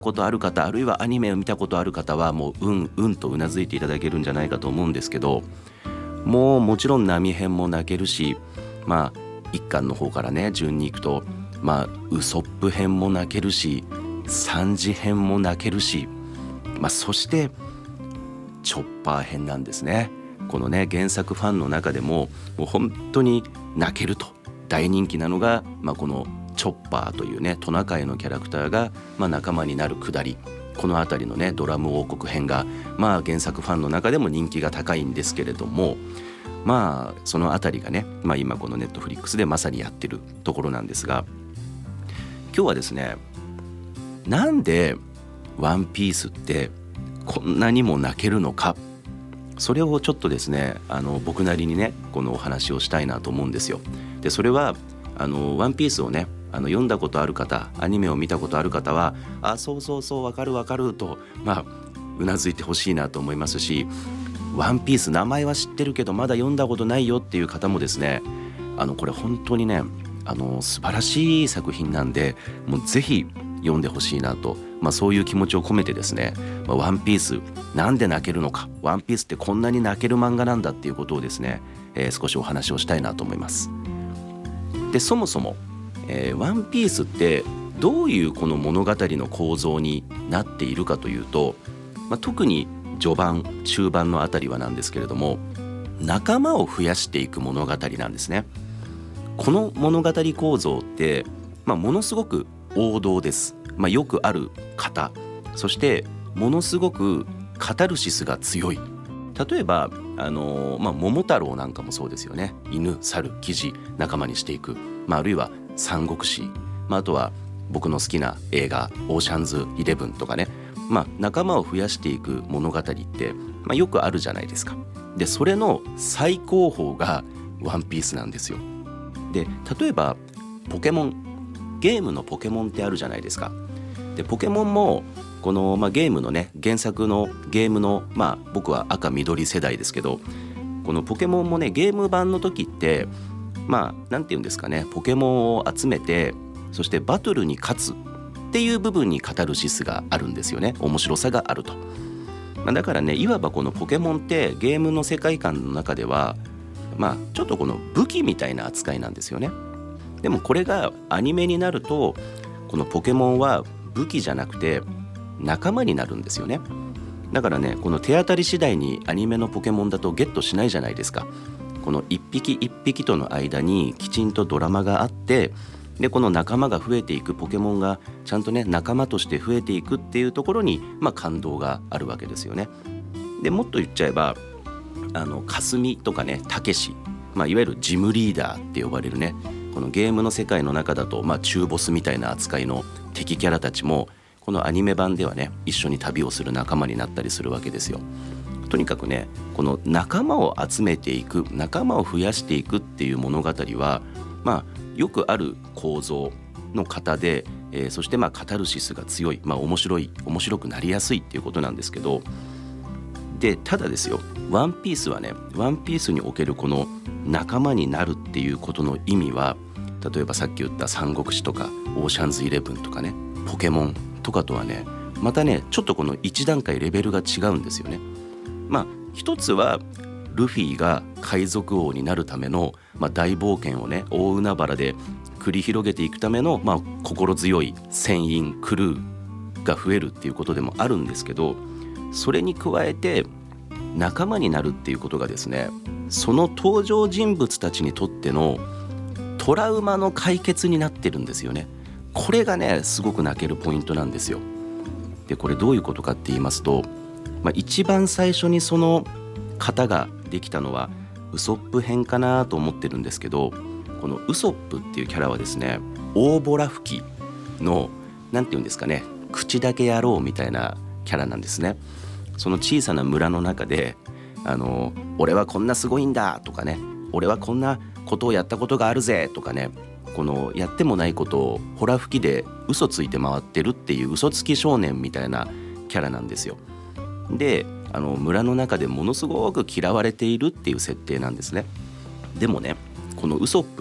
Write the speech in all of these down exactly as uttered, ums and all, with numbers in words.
ことある方、あるいはアニメを見たことある方はもううんうんとうなずいていただけるんじゃないかと思うんですけど、もうもちろん波編も泣けるし、まあ一巻の方からね順にいくと、まあウソップ編も泣けるし、三次編も泣けるし、まあそしてチョッパー編なんですね。このね原作ファンの中でももう本当に泣けると大人気なのが、まあ、このチョッパーというねトナカイのキャラクターが、まあ、仲間になるくだり、この辺りのねドラム王国編が、まあ、原作ファンの中でも人気が高いんですけれども、まあその辺りがね、まあ、今このネットフリックスでまさにやってるところなんですが、今日はですね、なんでワンピースってこんなにも泣けるのか、それをちょっとですねあの僕なりにねこのお話をしたいなと思うんですよ。でそれはあのワンピースをねあの読んだことある方、アニメを見たことある方は、あそうそうそうわかるわかると、まあうなずいてほしいなと思いますし、ワンピース名前は知ってるけどまだ読んだことないよっていう方もですね、あのこれ本当にねあの素晴らしい作品なんで、もうぜひ読んでほしいなと、まあ、そういう気持ちを込めてですね、まあ、ワンピースなんで泣けるのか、ワンピースってこんなに泣ける漫画なんだっていうことをですね、えー、少しお話をしたいなと思います。でそもそも、えー、ワンピースってどういうこの物語の構造になっているかというと、まあ、特に序盤中盤のあたりはなんですけれども、仲間を増やしていく物語なんですね。この物語構造って、まあ、ものすごく王道です。まあ、よくある型、そしてものすごくカタルシスが強い。例えばあのーまあ、桃太郎なんかもそうですよね。犬、猿、キジ仲間にしていく、まあ、あるいは三国志、まあ、あとは僕の好きな映画オーシャンズイレブンとかね、まあ、仲間を増やしていく物語って、まあ、よくあるじゃないですか。でそれの最高峰がワンピースなんですよ。で例えばポケモン、ゲームのポケモンってあるじゃないですか。でポケモンもこの、まあ、ゲームのね原作のゲームの、まあ、僕は赤緑世代ですけど、このポケモンもねゲーム版の時ってまあなんていうんですかね、ポケモンを集めてそしてバトルに勝つっていう部分にカタルシスがあるんですよね。面白さがあると、まあ、だからねいわばこのポケモンってゲームの世界観の中ではまあちょっとこの武器みたいな扱いなんですよね。でもこれがアニメになるとこのポケモンは武器じゃなくて仲間になるんですよね。だからねこの手当たり次第にアニメのポケモンだとゲットしないじゃないですか。この一匹一匹との間にきちんとドラマがあって、でこの仲間が増えていく、ポケモンがちゃんとね仲間として増えていくっていうところに、まあ、感動があるわけですよね。でもっと言っちゃえばあのかすみとかねたけし、まあ、いわゆるジムリーダーって呼ばれるね、このゲームの世界の中だと、まあ、中ボスみたいな扱いの敵キャラたちもこのアニメ版ではね一緒に旅をする仲間になったりするわけですよ。とにかくねこの仲間を集めていく、仲間を増やしていくっていう物語は、まあ、よくある構造の型で、えー、そしてまあカタルシスが強い、まあ、面白い面白くなりやすいっていうことなんですけど、でただですよ、ワンピースはねワンピースにおけるこの仲間になるっていうことの意味は、例えばさっき言った三国志とかオーシャンズイレブンとかねポケモンとかとはねまたねちょっとこの一段階レベルが違うんですよね。まあ一つはルフィが海賊王になるための、まあ、大冒険をね大海原で繰り広げていくための、まあ、心強い船員クルーが増えるっていうことでもあるんですけど、それに加えて仲間になるっていうことがですね、その登場人物たちにとってのトラウマの解決になってるんですよね。これがねすごく泣けるポイントなんですよ。でこれどういうことかって言いますと、まあ、一番最初にその型ができたのはウソップ編かなと思ってるんですけど、このウソップっていうキャラはですね、大ボラ吹きのなんていうんですかね、口だけ野郎みたいなキャラなんですね。その小さな村の中であの俺はこんなすごいんだとかね、俺はこんなことをやったことがあるぜとかね、このやってもないことをホラ吹きで嘘ついて回ってるっていう嘘つき少年みたいなキャラなんですよ。であの村の中でものすごく嫌われているっていう設定なんですね。でもねこのウソップが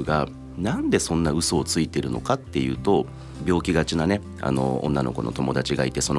なんでそんな嘘をついてるのかっていうと、病気がちなねあの女の子の友達がいて、その